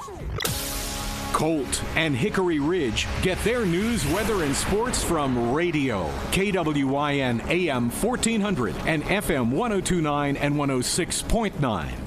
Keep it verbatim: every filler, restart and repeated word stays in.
Colt and Hickory Ridge get their news, weather, and sports from radio. K W I N A M fourteen hundred and F M one oh two point nine and one oh six point nine.